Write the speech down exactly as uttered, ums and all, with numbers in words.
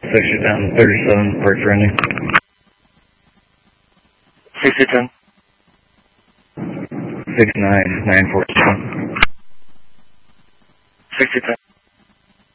Section down thirty-seven, parts running. sixty ten. six nine nine four seven. sixty ten.